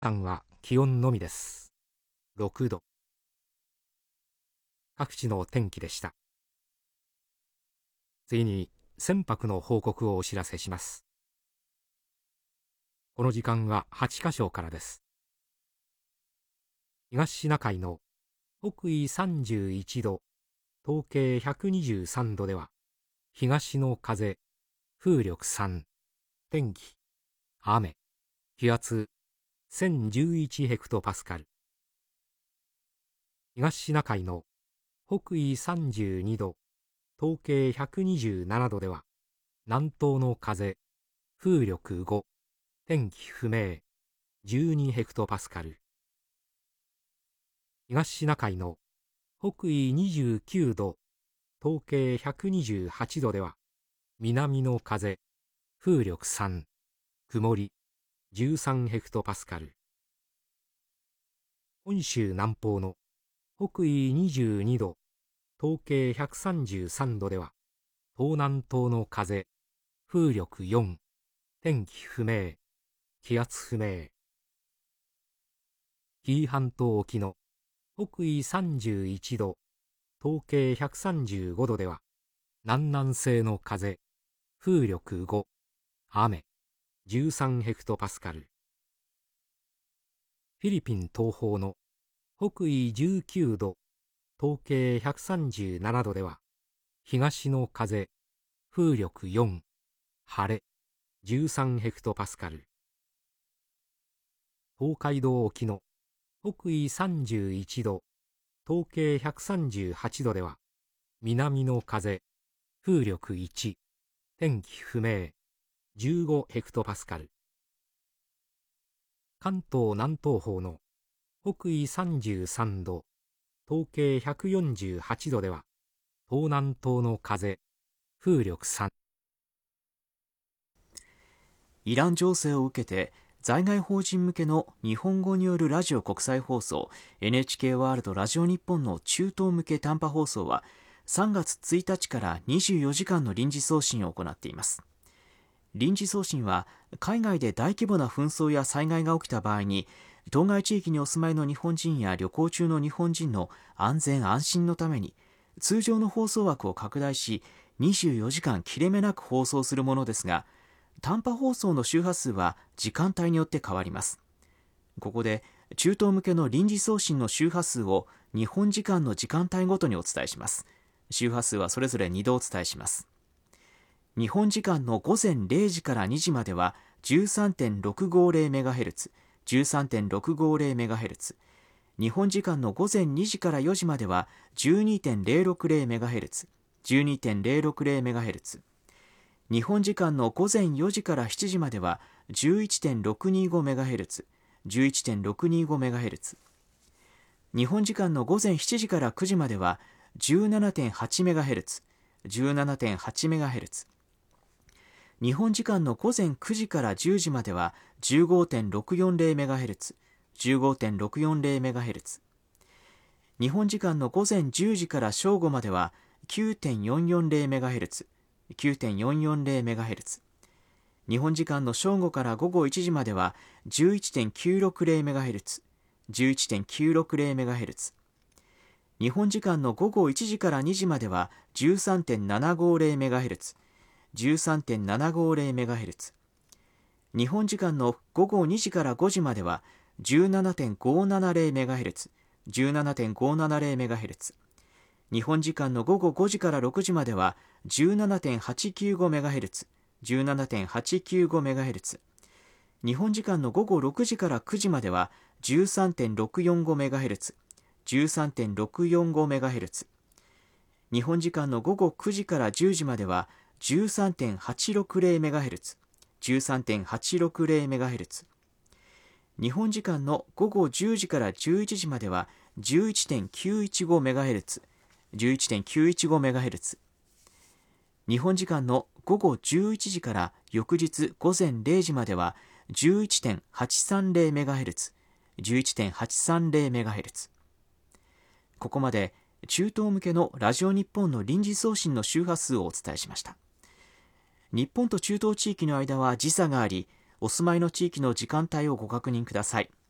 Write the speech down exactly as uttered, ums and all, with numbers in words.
間は気温のみです。ろくど。各地の天気でした。次に船舶の報告をお知らせします。この時間ははちカ所からです。東シナ海の北緯さんじゅういちど、東経ひゃくにじゅうさんどでは、東の風、風力さん、天気、雨、気圧、せんじゅういちヘクトパスカル。東シナ海の北緯さんじゅうにど、東経ひゃくにじゅうななどでは、南東の風、風力ご、天気不明、じゅうにヘクトパスカル。東シナ海の北緯にじゅうきゅうど、東経ひゃくにじゅうはちどでは、南の風、風力さん、曇り、じゅうさんヘクトパスカル。本州南方の北緯にじゅうにど、東経ひゃくさんじゅうさんどでは、東南東の風、風力よん、天気不明、気圧不明。紀伊半島沖の北緯さんじゅういちど、東経ひゃくさんじゅうごどでは、南南西の風、風力ご、雨、じゅうさんヘクトパスカル。フィリピン東方の北緯じゅうきゅうど、東経ひゃくさんじゅうななどでは、東の風、風力よん、晴れ、じゅうさんヘクトパスカル。東海道沖の北緯さんじゅういちど、東経ひゃくさんじゅうはちどでは、南の風、風力いち、天気不明、じゅうごヘクトパスカル。関東南東方の北緯さんじゅうさんど、東経ひゃくよんじゅうはちどでは、東南東の風、風力さん。 イラン情勢を受けて、在外邦人向けの日本語によるラジオ国際放送 エヌエイチケー ワールドラジオ日本の中東向け短波放送はさんがつついたちからにじゅうよじかんの臨時送信を行っています。臨時送信は海外で大規模な紛争や災害が起きた場合に当該地域にお住まいの日本人や旅行中の日本人の安全安心のために通常の放送枠を拡大しにじゅうよじかん切れ目なく放送するものですが、短波放送の周波数は時間帯によって変わります。ここで中東向けの臨時送信の周波数を日本時間の時間帯ごとにお伝えします。周波数はそれぞれにどお伝えします。日本時間の午前れいじからにじまでは じゅうさんてんろくごゼロメガヘルツ、じゅうさんてんろくごゼロメガヘルツ。日本時間の午前にじからよじまでは じゅうにてんゼロろくゼロメガヘルツ、じゅうにてんゼロろくゼロメガヘルツ。日本時間の午前よじからしちじまでは じゅういってんろくにごメガヘルツ、じゅういってんろくにごメガヘルツ。日本時間の午前しちじからくじまでは じゅうななてんはちメガヘルツ、じゅうななてんはちメガヘルツ。日本時間の午前くじからじゅうじまでは じゅうごてんろくよんゼロメガヘルツ、じゅうごてんろくよんゼロメガヘルツ。日本時間の午前じゅうじから正午までは きゅうてんよんよんゼロメガヘルツ、きゅうてんよんよんゼロメガヘルツ。日本時間の正午から午後いちじまでは じゅういってんきゅうろくゼロメガヘルツ、じゅういってんきゅうろくゼロメガヘルツ。日本時間の午後いちじからにじまでは じゅうさんてんななごゼロメガヘルツ、じゅうさんてんななごゼロメガヘルツ。日本時間の午後にじからごじまでは じゅうななてんごななゼロメガヘルツ、じゅうななてんごななゼロメガヘルツ。日本時間の午後ごじからろくじまでは じゅうななてんはちきゅうごメガヘルツ、じゅうななてんはちきゅうごメガヘルツ。日本時間の午後ろくじからくじまでは じゅうさんてんろくよんごメガヘルツ、じゅうさんてんろくよんごメガヘルツ。日本時間の午後くじからじゅうじまでは じゅうさんてんはちろくゼロメガヘルツ、じゅうさんてんはちろくゼロメガヘルツ。日本時間の午後じゅうじからじゅういちじまでは じゅういってんきゅういちごメガヘルツ、じゅういってんきゅういちごメガヘルツ。日本時間の午後じゅういちじから翌日午前れいじまでは じゅういってんはちさんゼロメガヘルツ、じゅういってんはちさんゼロメガヘルツ。ここまで中東向けのラジオ日本の臨時送信の周波数をお伝えしました。日本と中東地域の間は時差があり、お住まいの地域の時間帯をご確認ください。